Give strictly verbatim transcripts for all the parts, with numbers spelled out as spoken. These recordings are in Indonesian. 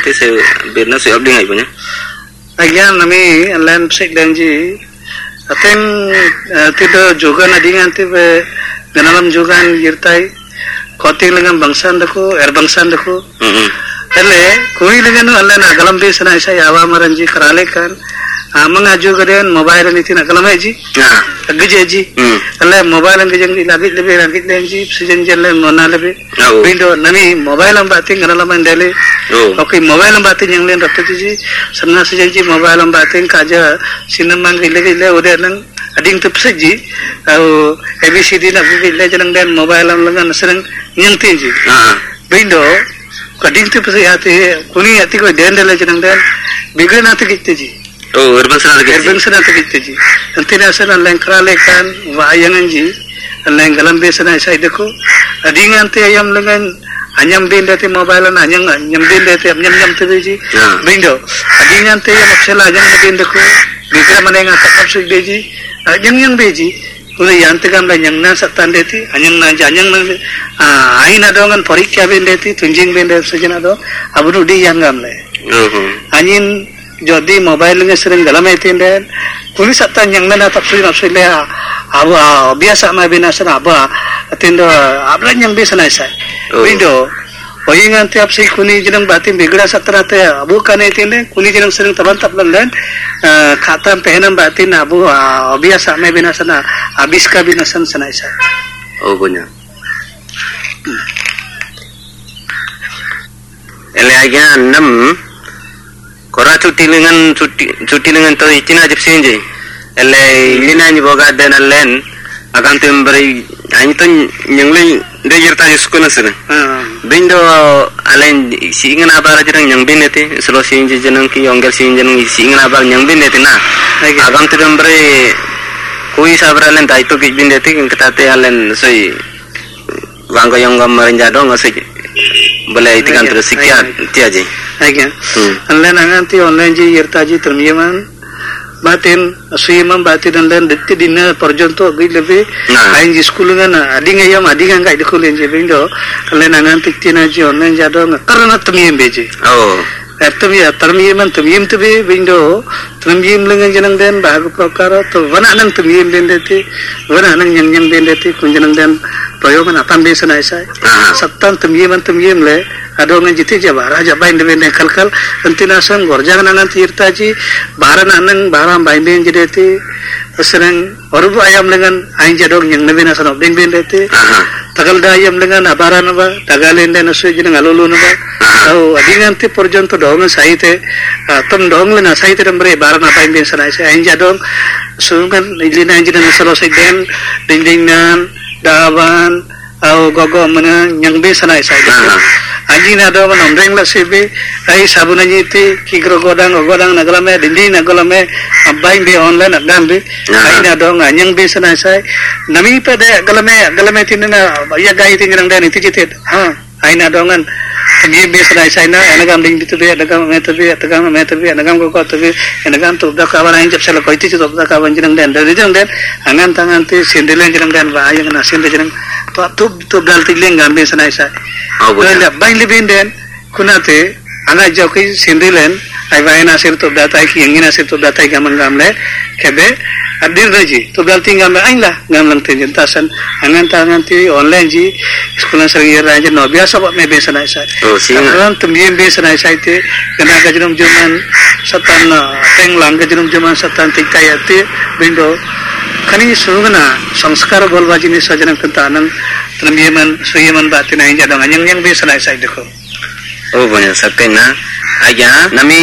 te se birna se update ngai punya. Agian nami online sek danji aten tido jogan adingan tibe ganalam jogan yirtai koting lengan bangsan dako er bangsan dako ele koi lengan online agalam be sana isa yawa maranji karale kan amang aju karen mobile ni tina agalam ji agje ji ele mobile ngi jeng lagi lebe lagi denji sejen jelle mona lebe bindo nami mobile am bating ganalam andele oke mobile am bating yang len rapat ji sana sejen ji mobile am bating kaja sinamang gile gile udah nang ading tepsek ji au A B C D na gile jenang den mobile am lengan sereng nyang tinji bindo kading tepsek hati kuni hati ko den dele jenang den bigre na tikite ji oh urban sana lagi urban sana tikite ji antina sana len krale kan wayangan ji len galam be sana sai deko ading ante ayam lengan anyam bin dati mobile na anyang anyam bin dati anyam nyam tebe ji bindo ading ante ayam aksela anyam bin deko bigre manenga takap sik beji anyang yang beji udah yang tegam lah yang nang satan deti anyang nang anyang nang ain ada orang periksa bin deti tunjing bin deti sejen ada abu nu di yang gam le anyin jadi mobile nya sering dalam itu den kuni satan yang nang tak sulit nafsu le abu biasa mah binasa abu atindo ablan yang bisa naisa window Oyingan tiap si kuni jenang batin bigra satrate abu kane tinde kuni jenang sering taban taplan dan khatam pehenam batin abu biasa me binasana habis ka binasan sanaisa oh punya ele aja enam kora cuti dengan cuti cuti dengan to ichina jep sinje ele ilina ni boga den len akan temberi ani to nyengli de yerta school asana bindo alen singan abara jenang yang binete selo sinje jenang ki yongger sinje jenang singan abara yang binete na akan temberi kui sabra len dai to ki binete ketate alen soi wangga yang gamar jado ngasih boleh itu kan terus sekian tiaje aja alen anganti online ji yerta ji termiyaman batin suyimam batin dan detik dina perjonto gil lebih aing di sekolah ngana ading ayam ading angkai di kulen je bindo alen angan tiktina je online jado karena temiyem beje oh temiyem termiyem temiyem tebe bindo temiyem lengan jenang den bahagu prakara to wana nang temiyem bendeti wana nang yang yang bendeti kunjenang den proyogan atam be sana isai sattan temiyem temiyem le adongan jiti jaba raja bain de bende kalkal antina sang gorjang nangan tirtaji baran anang baram bain ben jedeti serang orubu ayam lengan ain jadong yang nebena sanok ding bendeti tagal da ayam lengan abaran ba tagalen den asu jenang alulu ba au adingan ti porjonto dong saite tom dong lena saite rembre baran bain ben sana isai ain jadong sungan ilina jenang selo den ding dingan dawan au gogo mana yang be sana isai anjing ada mana omreng lah sebe ai sabun aja itu kikro godang godang nagalame dindi nagalame abai be online agam be ai na dong anyang be sana sai nami pada galame galame tinna ya gai tingrang dan itu jitet ha ai na dongan ni be sana sai na anagam ding bitu be anagam me tabe anagam me tabe anagam ko ko tabe anagam to da kawan ai jap sala ko itu to da kawan jinang dan dari jinang dan angan tangan ti sendelen jinang dan ba ayang na sendel jinang to tub tub dal tigleng gambe sana sai Bila bain lebih den, kunate anak jauh ke sendirian, ay bain asir tu datai ki yang ini asir tu datai gaman gamle, kebe adir raji, tu dal tinggal bain lah gamlang tinjentasan, angan tangan ti online ji, sekolah sering raja no biasa buat me besan aisai. Oh sih. Orang tembian besan aisai ti, kena kajirum juman satan tenglang kajirum juman satan tikayati bindo. Kani sungana sanskar golbaji ni sajanang kentanang tembiaman suyaman batin ain jadang anyang yang besan aisai deko. Oh banyak sakin na aja nami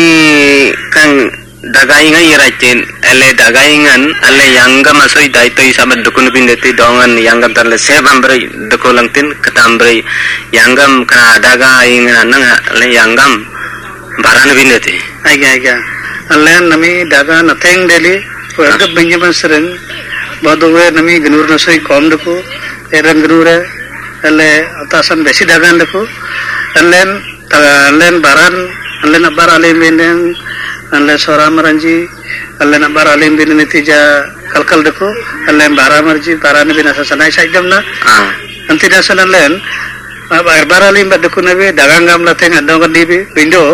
kan dagaingan iracin ele dagaingan ele yangga masoi daitoi sabat dukun bindeti dongan yanggam tarle sebam beri dekolangtin ketambre yanggam kana dagaingan nang ele yanggam baran bindeti aja aja ele nami daga nateng deli agak benjaman sering badowe nami genur nasoi kom deko erang genure ele atasan besi dagan deko elen elen baran elen abar alim binen elen sora maranji elen abar alim binen tija kalkal deko elen bara marji barane binasa sanai saidam na anti dasan elen abar alim badeko nabe dagang gam lateng adong dibi bindo